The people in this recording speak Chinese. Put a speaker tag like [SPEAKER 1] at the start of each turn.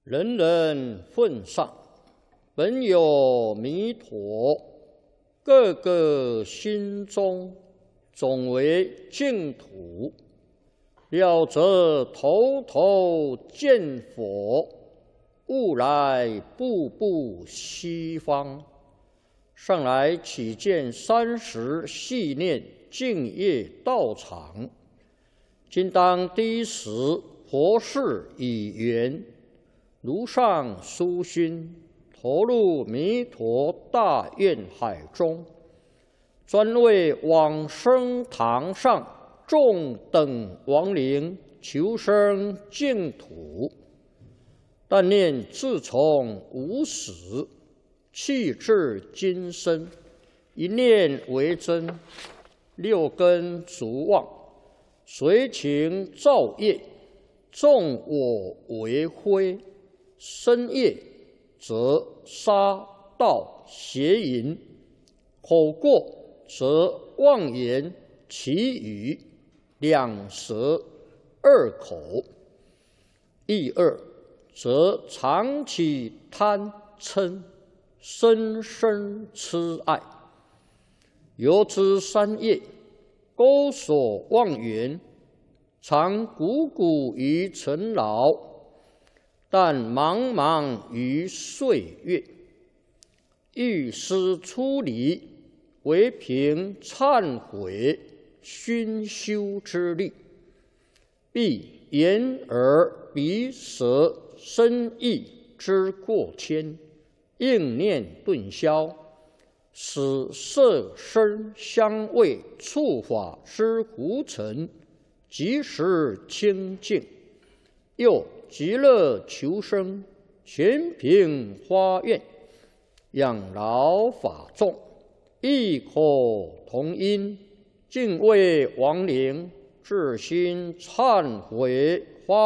[SPEAKER 1] 人人奉上，本有弥陀，个个心中总为净土。了则头头见佛，悟来步步西方。上来起见30系念净业道场，今当第一时佛事已圆，如上殊心，投入弥陀大愿海中，专为往生堂上众等亡灵求生净土。但念自从无始，气至今生，一念为真，6根足妄，随情造业，纵我为非，身业则杀盗邪淫，口过则妄言绮语，两舌2口，意2则常起贪嗔，深深痴爱。由之3业，钩锁妄缘，常汩汩于尘劳，但茫茫于岁月。欲思出离，唯凭忏悔熏修之力，必眼耳鼻舌身意之过谦，应念顿消，使色声香味触法之浮尘即时清净。又极乐求生，全凭发愿，养老法众，异口同音，敬畏亡灵，至心忏悔发